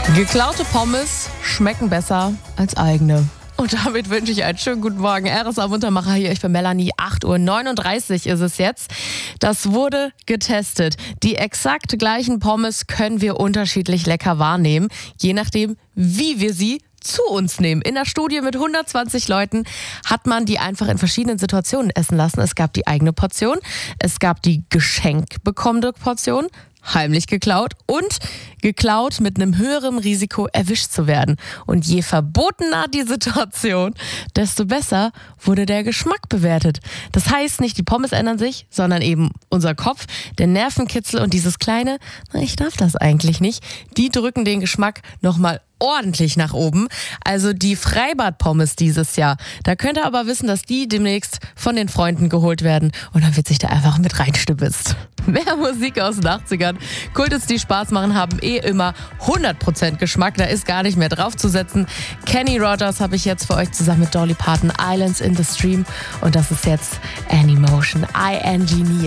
Geklaute Pommes schmecken besser als eigene. Und damit wünsche ich einen schönen guten Morgen. RSA Muntermacher hier, ich bin Melanie. 8:39 Uhr ist es jetzt. Das wurde getestet. Die exakt gleichen Pommes können wir unterschiedlich lecker wahrnehmen, je nachdem, wie wir sie zu uns nehmen. In der Studie mit 120 Leuten hat man die einfach in verschiedenen Situationen essen lassen. Es gab die eigene Portion, es gab die geschenkt bekommene Portion, heimlich geklaut und geklaut mit einem höheren Risiko erwischt zu werden. Und je verbotener die Situation, desto besser wurde der Geschmack bewertet. Das heißt, nicht die Pommes ändern sich, sondern eben unser Kopf, der Nervenkitzel und dieses kleine, ich darf das eigentlich nicht, die drücken den Geschmack nochmal ordentlich nach oben. Also die Freibad-Pommes dieses Jahr. Da könnt ihr aber wissen, dass die demnächst von den Freunden geholt werden und dann wird sich da einfach mit reinstibitzt. Mehr Musik aus den 80ern. Kultus, die Spaß machen, haben immer 100% Geschmack. Da ist gar nicht mehr draufzusetzen. Kenny Rogers habe ich jetzt für euch zusammen mit Dolly Parton, Islands in the Stream. Und das ist jetzt Animotion, I-N-G-Near.